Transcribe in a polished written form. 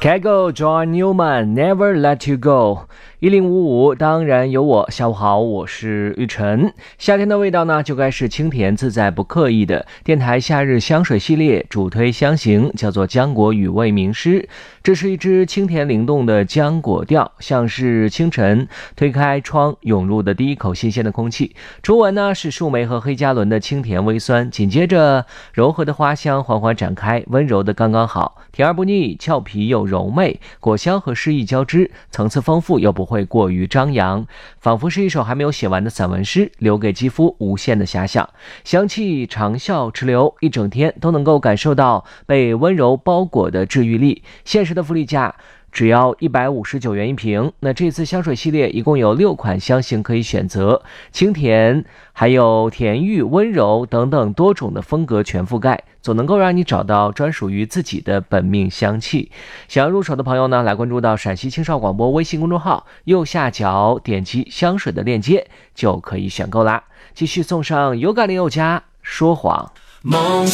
Kegel John Newman Never Let You Go 1055当然有我。下午好，我是玉晨。夏天的味道呢，就该是清甜自在不刻意的。电台夏日香水系列主推香型，叫做浆果语味名师。这是一支清甜灵动的浆果调，像是清晨推开窗涌入的第一口新鲜的空气。初闻呢是树莓和黑加仑的清甜微酸，紧接着柔和的花香缓缓展开，温柔的刚刚好，甜而不腻，俏皮又柔媚，果香和诗意交织，层次丰富又不会过于张扬，仿佛是一首还没有写完的散文诗，留给肌肤无限的遐想。香气长效持留，一整天都能够感受到被温柔包裹的治愈力。现实的福利价只要159元一瓶。那这次香水系列一共有6款香型可以选择，清甜还有甜郁温柔等等多种的风格全覆盖，总能够让你找到专属于自己的本命香气。想要入手的朋友呢，来关注到陕西青少广播微信公众号，右下角点击香水的链接就可以选购啦。继续送上尤嘎林宥嘉说谎。 梦